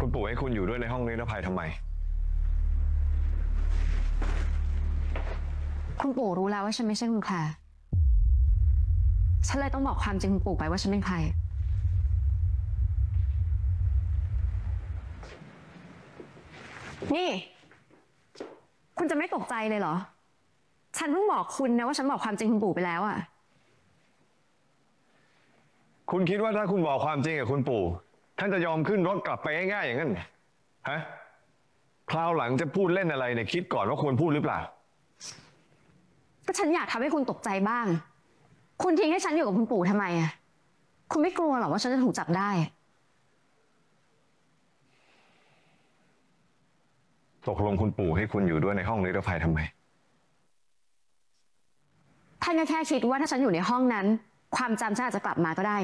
คุณปู่ให้คุณอยู่ด้วยในห้องนิรภัยทำไมคุณปู่รู้แล้วว่าฉันไม่ใช่คุณแคลร์ฉันเลยต้องบอกความจริงคุณปู่ไปว่าฉันเป็นใครนี่คุณจะไม่ตกใจเลยเหรอฉันเพิ่งบอกคุณนะว่าฉันบอกความจริงคุณปู่ไปแล้วอ่ะคุณคิดว่าถ้าคุณบอกความจริงกับคุณปู่ท่านจะยอมขึ้นรถกลับไปง่ายๆอย่างนั้นฮะคราวหลังจะพูดเล่นอะไรเนี่ยคิดก่อนว่าควรพูดหรือเปล่าก็ฉันอยากทำให้คุณตกใจบ้างคุณทิ้งให้ฉันอยู่กับคุณปู่ทำไมอ่ะคุณไม่กลัวหรอว่าฉันจะถูกจับได้ตกลงคุณปู่ให้คุณอยู่ด้วยในห้องนิรภัยทำไมท่านก็แค่คิดว่าถ้าฉันอยู่ในห้องนั้นความจำฉันอาจจะกลับมาก็ได้